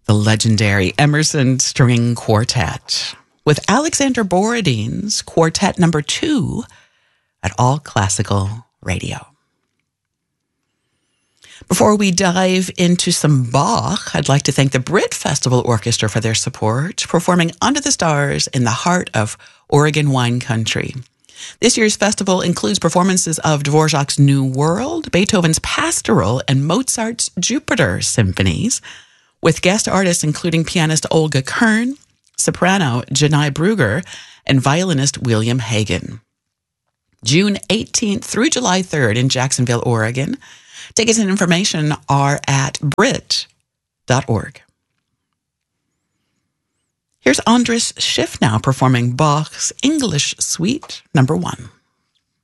the legendary Emerson String Quartet with Alexander Borodin's Quartet Number 2 at All Classical Radio. Before we dive into some Bach, I'd like to thank the Brit Festival Orchestra for their support, performing Under the Stars in the heart of Oregon wine country. This year's festival includes performances of Dvorak's New World, Beethoven's Pastoral, and Mozart's Jupiter symphonies, with guest artists including pianist Olga Kern, soprano Janai Brugger, and violinist William Hagen. June 18th through July 3rd in Jacksonville, Oregon. Tickets and information are at brit.org. Here's Andras Schiff now performing Bach's English Suite Number 1.